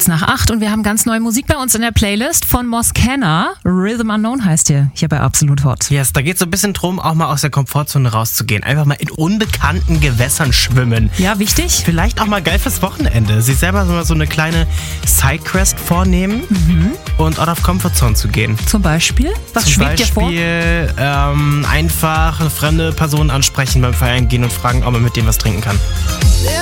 kurz nach 8 und wir haben ganz neue Musik bei uns in der Playlist von Moscana. Rhythm Unknown heißt der hier bei Absolut Hot. Yes, da geht es so ein bisschen drum, auch mal aus der Komfortzone rauszugehen. Einfach mal in unbekannten Gewässern schwimmen. Ja, wichtig. Vielleicht auch mal geil fürs Wochenende. Sich selber so eine kleine Sidequest vornehmen und out of Comfort Zone zu gehen. Zum Beispiel? Was schwebt dir vor? Zum Beispiel einfach eine fremde Person ansprechen beim Feiern gehen und fragen, ob man mit dem was trinken kann.